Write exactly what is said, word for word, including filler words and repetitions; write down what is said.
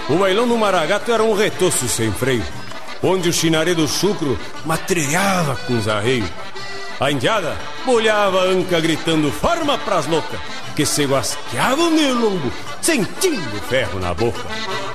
O bailão do Maragato era um retoço sem freio, onde o chinaré do chucro matrilhava com os arreios. A indiada bolhava a anca gritando forma pras loucas, que se guasqueavam de lombo, sentindo ferro na boca.